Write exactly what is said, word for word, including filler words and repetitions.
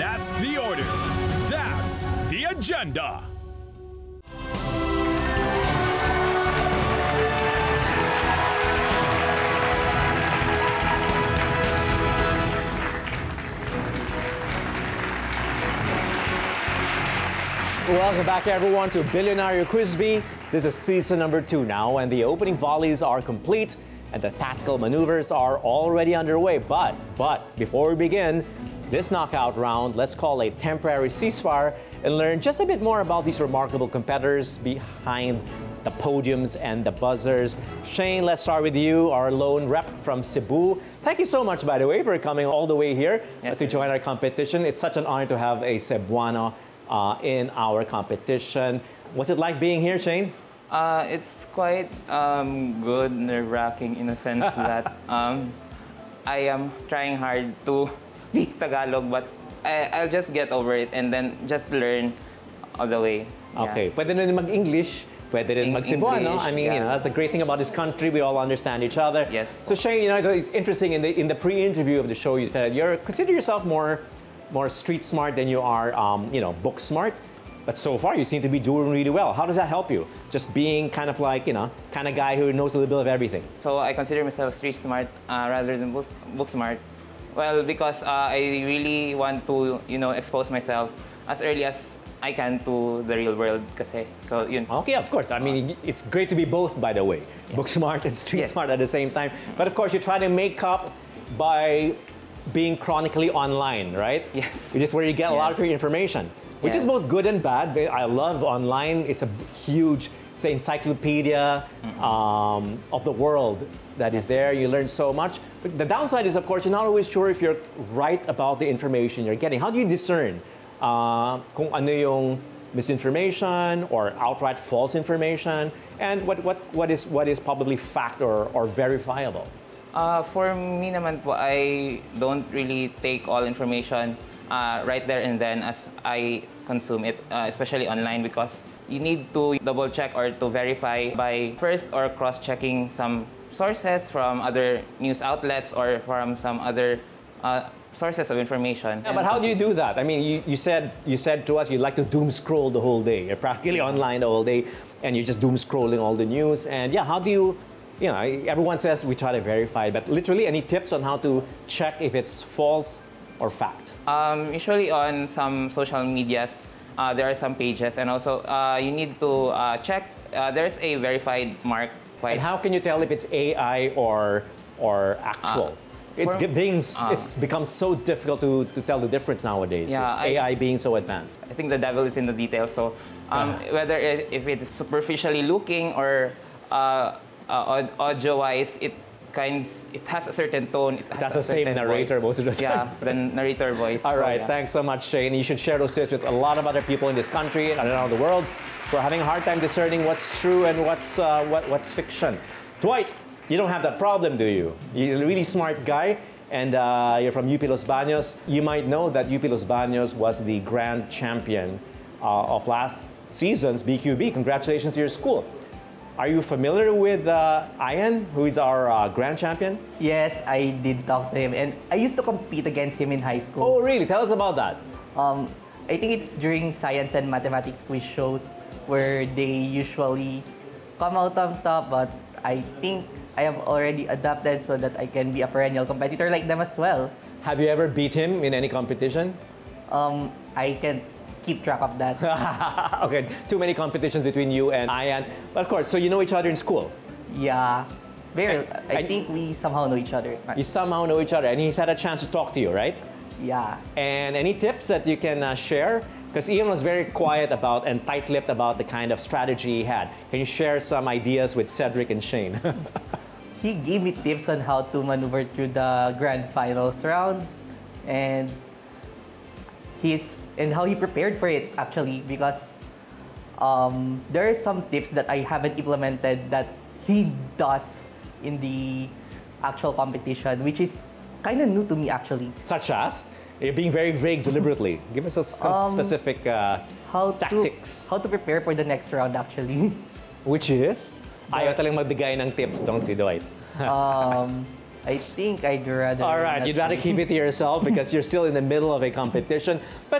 That's the order. That's the agenda. Welcome back, everyone, to Billionaire Quizbee. This is season number two now, and the opening volleys are complete, and the tactical maneuvers are already underway. But, but, before we begin this knockout round, let's call a temporary ceasefire and learn just a bit more about these remarkable competitors behind the podiums and the buzzers. Shane, let's start with you, our lone rep from Cebu. Thank you so much, by the way, for coming all the way here yes, to join our competition. It's such an honor to have a Cebuano Uh, in our competition. What's it like being here, Shane? Uh, it's quite um, good, nerve-wracking in a sense that um, I am trying hard to speak Tagalog, but I, I'll just get over it and then just learn all the way. Yeah. Okay, pwede rin mag-English, pwede rin mag-Cebuano. I mean, yeah. you know, that's a great thing about this country. We all understand each other. Yes. So Shane, you know, it's interesting, in the in the pre-interview of the show, you said you consider yourself more more street smart than you are, um, you know, book smart. But so far, you seem to be doing really well. How does that help you? Just being kind of like, you know, kind of guy who knows a little bit of everything. So I consider myself street smart uh, rather than book, book smart. Well, because uh, I really want to, you know, expose myself as early as I can to the real world. Kasi, so yun. Okay, of course. I mean, it's great to be both, by the way. Yeah. Book smart and street yes. smart at the same time. But of course, you try to make up by being chronically online, right? Yes. Which is where you get a yes. lot of your information, which yes. is both good and bad. I love online. It's a huge, say, encyclopedia mm-hmm. um, of the world that is there. You learn so much. But the downside is, of course, you're not always sure if you're right about the information you're getting. How do you discern uh, kung ano yung misinformation or outright false information, and what, what, what, is, what is probably fact or, or verifiable? Uh, for me naman po, I don't really take all information uh, right there and then as I consume it, uh, especially online, because you need to double check or to verify by first or cross-checking some sources from other news outlets or from some other uh, sources of information. Yeah, but how do you do that? I mean, you, you said you said to us you like to doom scroll the whole day. You're practically online the whole day, and you're just doom scrolling all the news. And yeah, how do you? You know, everyone says we try to verify, but literally, any tips on how to check if it's false or fact? Um, usually on some social medias, uh, there are some pages, and also uh, you need to uh, check. Uh, there's a verified mark. Quite. And how can you tell if it's A I or or actual? Uh, it's being uh, it's become so difficult to, to tell the difference nowadays. Yeah, A I I being so advanced. I think the devil is in the details. So um, uh. whether it, if it's superficially looking or uh, Uh, audio-wise, it kind it has a certain tone. It has That's a the same narrator voice. most of the time. Yeah, the narrator voice. All so, right, yeah. Thanks so much, Shane. You should share those tips with a lot of other people in this country and around the world who are having a hard time discerning what's true and what's uh, what, what's fiction. Dwight, you don't have that problem, do you? You're a really smart guy, and uh, you're from U P Los Baños. You might know that U P Los Baños was the grand champion uh, of last season's B Q B. Congratulations to your school. Are you familiar with uh, Ian, who is our uh, grand champion? Yes, I did talk to him, and I used to compete against him in high school. Oh, really? Tell us about that. Um, I think it's during science and mathematics quiz shows where they usually come out on top, but I think I have already adapted so that I can be a perennial competitor like them as well. Have you ever beat him in any competition? Um, I can't keep track of that. Okay, too many competitions between you and Ian. But of course, so you know each other in school? Yeah, very. I, I I, think we somehow know each other. You somehow know each other, and he's had a chance to talk to you, right? Yeah. And any tips that you can uh, share? Because Ian was very quiet about and tight-lipped about the kind of strategy he had. Can you share some ideas with Cedric and Shane? He gave me tips on how to maneuver through the grand finals rounds, and He's, and how he prepared for it, actually, because um, there are some tips that I haven't implemented that he does in the actual competition, which is kind of new to me, actually. Such as? You're being very vague deliberately. Give us some um, specific uh, how tactics. To, how to prepare for the next round, actually. Which is? Ayaw talang magbigay ng tips tong si Dwight. um, I think I'd rather. All right, not you'd rather say. keep it to yourself because you're still in the middle of a competition. But